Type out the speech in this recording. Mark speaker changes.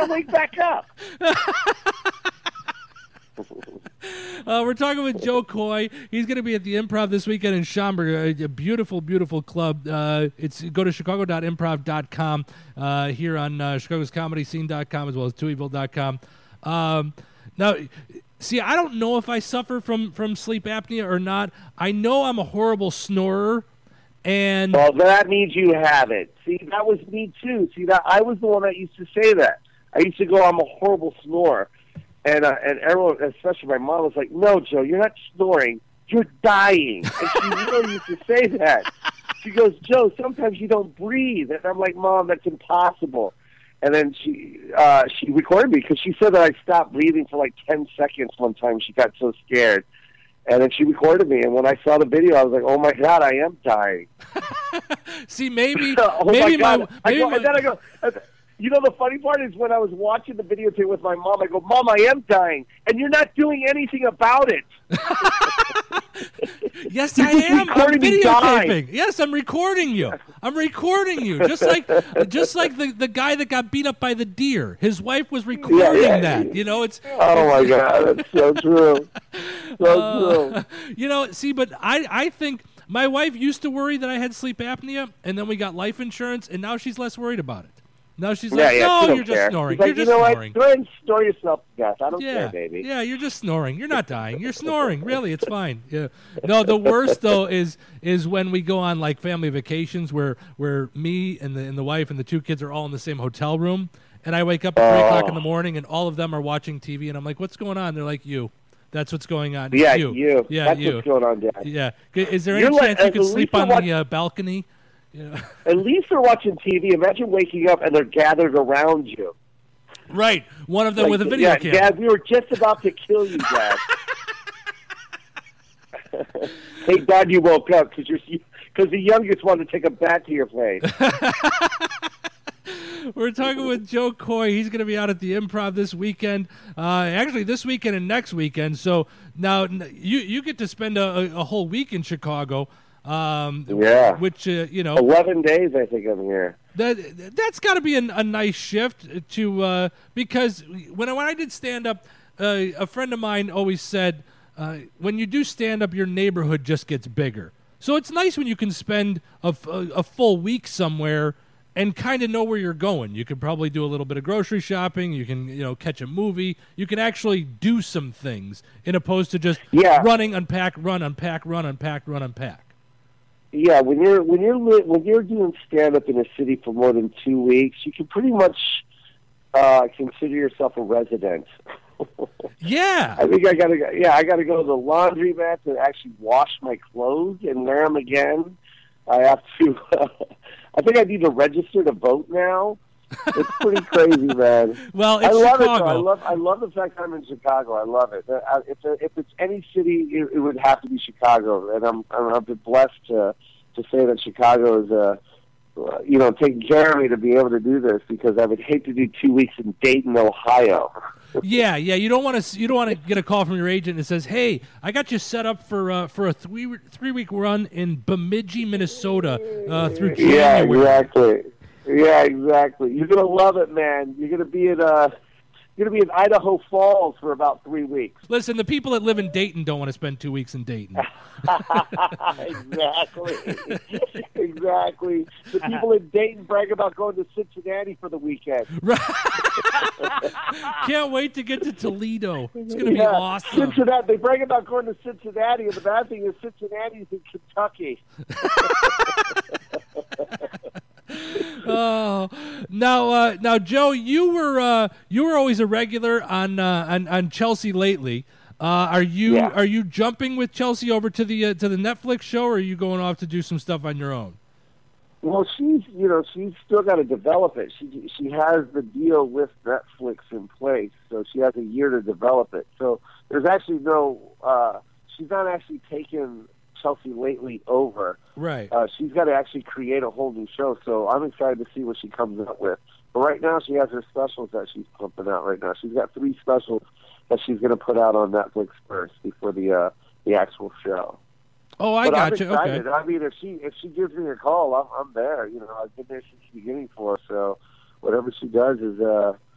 Speaker 1: gotta wake back up.
Speaker 2: We're talking with Joe Coy. He's going to be at the Improv this weekend in Schaumburg, a beautiful, beautiful club. It's go to chicago.improv.com here on chicagoscomedyscene.com as well as twoevil.com. Now, see, I don't know if I suffer from sleep apnea or not. I know I'm a horrible snorer. And
Speaker 1: well, that means you have it. See, that was me too. See, that I was the one that used to say that. I used to go, I'm a horrible snorer. And everyone, especially my mom, was like, "No, Joe, you're not snoring. You're dying." And she really used to say that. She goes, "Joe, sometimes you don't breathe." And I'm like, "Mom, that's impossible." And then she recorded me because she said that I stopped breathing for like 10 seconds one time. She got so scared. And then she recorded me. And when I saw the video, I was like, "Oh, my God, I am dying."
Speaker 2: See, maybe...
Speaker 1: oh,
Speaker 2: maybe
Speaker 1: my God.
Speaker 2: and
Speaker 1: then I go... You know, the funny part is when I was watching the videotape with my mom, I go, "Mom, I am dying, and you're not doing anything about it."
Speaker 2: Yes, I am. I'm videotaping. Yes, I'm recording you. I'm recording you. Just like the guy that got beat up by the deer. His wife was recording that. You know, it's...
Speaker 1: Oh, my God. That's so true. So true.
Speaker 2: You know, see, but I think my wife used to worry that I had sleep apnea, and then we got life insurance, and now she's less worried about it. Now she's like, "No, you're just snoring.
Speaker 1: Like,
Speaker 2: you're just
Speaker 1: What?
Speaker 2: snoring.
Speaker 1: Go ahead and snore yourself to death. I don't care, baby."
Speaker 2: Yeah, you're just snoring. You're not dying. You're snoring. Really, it's fine. Yeah. No, the worst though is when we go on like family vacations where me and the wife and the two kids are all in the same hotel room, and I wake up at 3:00 in the morning and all of them are watching TV, and I'm like, "What's going on?" They're like, "You." That's what's going on.
Speaker 1: Yeah,
Speaker 2: you. Yeah,
Speaker 1: That's
Speaker 2: you.
Speaker 1: what's going on, Dad.
Speaker 2: Yeah. Is there any chance you could sleep on the balcony? Yeah.
Speaker 1: At least they're watching TV. Imagine waking up and they're gathered around you.
Speaker 2: Right. One of them with a video camera.
Speaker 1: Dad, we were just about to kill you, Dad. Thank God you woke up because the youngest wanted to take a bat to your place.
Speaker 2: We're talking with Joe Coy. He's going to be out at the Improv this weekend. Actually, this weekend and next weekend. So now you get to spend a whole week in Chicago. Which
Speaker 1: 11 days I think I'm here.
Speaker 2: That's got to be a nice shift to because when I did stand up, a friend of mine always said when you do stand up, your neighborhood just gets bigger. So it's nice when you can spend a full week somewhere and kind of know where you're going. You can probably do a little bit of grocery shopping. You can catch a movie. You can actually do some things in opposed to just running, unpack, run, unpack, run, unpack, run, unpack.
Speaker 1: Yeah, when you're doing stand up in a city for more than 2 weeks, you can pretty much consider yourself a resident.
Speaker 2: Yeah,
Speaker 1: I think I gotta go to the laundromat to actually wash my clothes and wear them again. I have to. I think I need to register to vote now. It's pretty crazy, man.
Speaker 2: Well, it's
Speaker 1: I love
Speaker 2: Chicago.
Speaker 1: it. I love the fact I'm in Chicago. I love it. If it's any city, it would have to be Chicago, and I've been blessed to say that Chicago is taking care of me to be able to do this, because I would hate to do 2 weeks in Dayton, Ohio.
Speaker 2: Yeah. You don't want to get a call from your agent that says, "Hey, I got you set up for a 3-week run in Bemidji, Minnesota through January."
Speaker 1: Yeah, exactly. You're gonna love it, man. You're gonna be in Idaho Falls for about 3 weeks.
Speaker 2: Listen, the people that live in Dayton don't want to spend 2 weeks in Dayton.
Speaker 1: Exactly. The people in Dayton brag about going to Cincinnati for the weekend.
Speaker 2: Right. Can't wait to get to Toledo. It's going to be awesome.
Speaker 1: Cincinnati. They brag about going to Cincinnati, and the bad thing is Cincinnati's in Kentucky.
Speaker 2: Oh, now, Joe, you were always a regular on Chelsea lately. Are you jumping with Chelsea over to the Netflix show, or are you going off to do some stuff on your own?
Speaker 1: Well, she's still got to develop it. She has the deal with Netflix in place, so she has a year to develop it. So there's actually she's not actually taken Chelsea lately over.
Speaker 2: Right.
Speaker 1: She's got to actually create a whole new show, so I'm excited to see what she comes up with. But right now, she has her specials that she's pumping out right now. She's got 3 specials that she's going to put out on Netflix first before the actual show.
Speaker 2: Oh, I got you. Okay.
Speaker 1: I mean, if she gives me a call, I'm there. I've been there since the beginning for her. So whatever she does is